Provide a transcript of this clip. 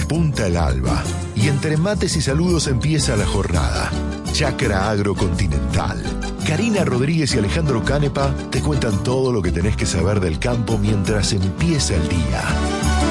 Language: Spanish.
Repunta el alba y entre mates y saludos empieza la jornada. Chacra Agrocontinental. Karina Rodríguez y Alejandro Canepa te cuentan todo lo que tenés que saber del campo mientras empieza el día.